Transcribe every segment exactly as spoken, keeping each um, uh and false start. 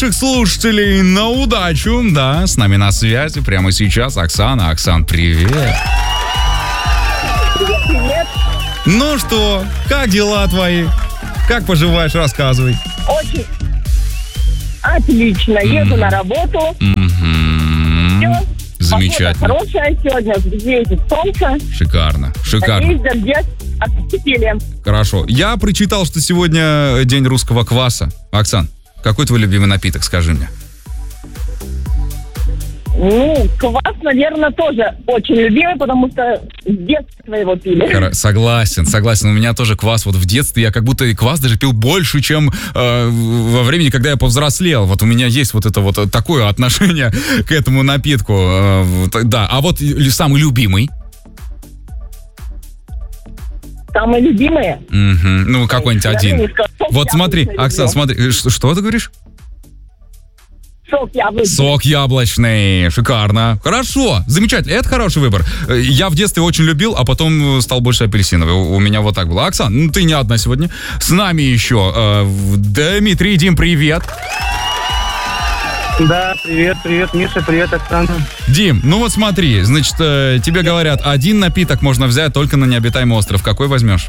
наших слушателей на удачу. Да, с нами на связи прямо сейчас Оксана. Оксан, привет. Привет, привет. Ну что, как дела твои? Как поживаешь? Рассказывай. Очень отлично. Еду mm. на работу. Mm-hmm. Все. Замечательно. Погода хорошая сегодня. Светит солнце. Шикарно. Шикарно. Надеюсь, дождя отступили. Хорошо. Я прочитал, что сегодня день русского кваса. Оксан, какой твой любимый напиток, скажи мне? Ну, квас, наверное, тоже очень любимый, потому что с детства его пили. Хор- согласен, согласен. У меня тоже квас. Вот в детстве я как будто и квас даже пил больше, чем э, во времени, когда я повзрослел. Вот у меня есть вот это вот такое отношение к этому напитку. Э, вот, да, а вот самый любимый? Самые любимые? Угу. Ну, какой-нибудь один. Вот смотри, Оксан, смотри, что, что ты говоришь? Сок яблочный. Сок яблочный. Шикарно. Хорошо. Замечательно. Это хороший выбор. Я в детстве очень любил, а потом стал больше апельсиновый. У меня вот так было. Оксан, ну ты не одна сегодня. С нами еще э, Дмитрий. Дим, привет. Да, привет, привет, Миша, привет, Оксана. Дим, ну вот смотри, значит, э, тебе говорят, один напиток можно взять только на необитаемый остров. Какой возьмешь?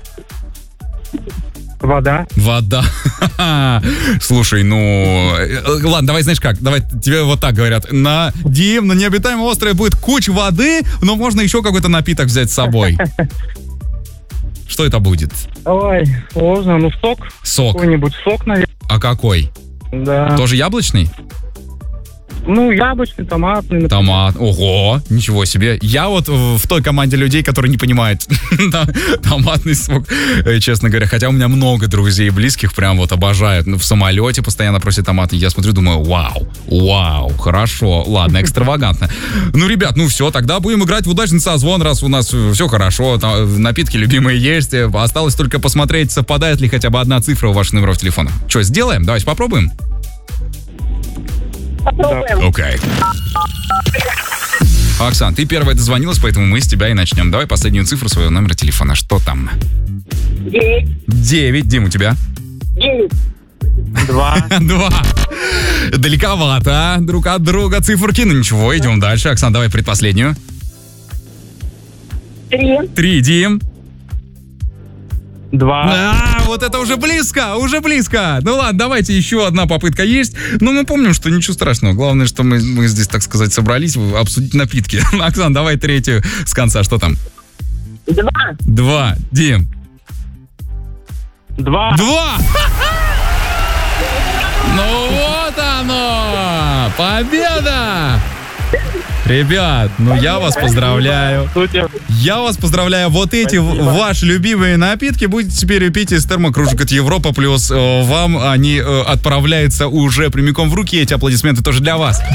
Вода. Вода. Слушай, ну... Ладно, давай, знаешь как, давай тебе вот так говорят. На, Дим, на необитаемом острове будет куча воды, но можно еще какой-то напиток взять с собой. Что это будет? Ой, сложно, ну сок. Сок. Какой-нибудь сок, наверное. А какой? Да. Тоже яблочный? Ну, яблочный, томатный. Томат. Ого, ничего себе. Я вот в той команде людей, которые не понимают томатный сок, честно говоря. Хотя у меня много друзей близких прям вот обожают. В самолете постоянно просят томаты. Я смотрю, думаю, вау, вау, хорошо. Ладно, экстравагантно. Ну, ребят, ну все, тогда будем играть в удачный созвон, раз у нас все хорошо. Напитки любимые есть. Осталось только посмотреть, совпадает ли хотя бы одна цифра у ваших номеров телефона. Что, сделаем? Давайте попробуем. Попробуем. Окей. Okay. Оксан, ты первая дозвонилась, поэтому мы с тебя и начнем. Давай последнюю цифру своего номера телефона. Что там? Девять. Девять. Дим, у тебя? Девять. Два. Два. Далековато друг от друга циферки. Ну ничего, идем дальше. Оксан, давай предпоследнюю. Три. Три, Дим. Два. А, вот это уже близко, уже близко. Ну ладно, давайте, еще одна попытка есть. Но мы помним, что ничего страшного. Главное, что мы, мы здесь, так сказать, собрались обсудить напитки. Оксан, давай третью с конца. Что там? Два. Два. Дим. Два. Два! Ну вот оно! Победа! Ребят, ну я вас поздравляю. Я вас поздравляю. Вот эти Спасибо. Ваши любимые напитки будете теперь пить из термокружек от Европа Плюс. Вам они отправляются уже прямиком в руки. Эти аплодисменты тоже для вас.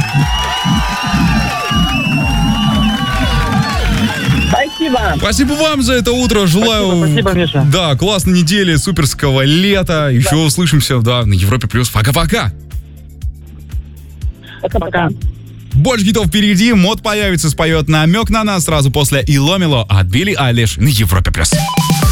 Спасибо. Спасибо вам за это утро. Желаю... Спасибо, спасибо, Миша. Да, классной недели, суперского лета. Еще да. услышимся, да, на Европе Плюс. Пока-пока. Пока-пока. Больше хитов впереди. Мод появится, споет намек на нас сразу после Иломило от Билли Айлиш на Европе Плюс.